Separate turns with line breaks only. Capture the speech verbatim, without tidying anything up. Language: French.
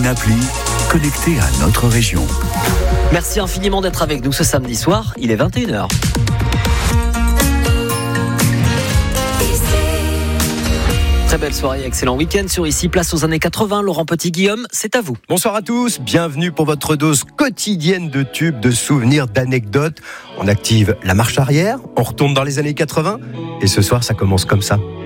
une appli connectée à notre région.
Merci infiniment d'être avec nous ce samedi soir, il est vingt et une heures. Très belle soirée, excellent week-end sur Ici, place aux années quatre-vingts. Laurent Petit-Guillaume, c'est à vous.
Bonsoir à tous, bienvenue pour votre dose quotidienne de tubes, de souvenirs, d'anecdotes. On active la marche arrière, on retourne dans les années quatre-vingts et ce soir ça commence comme ça.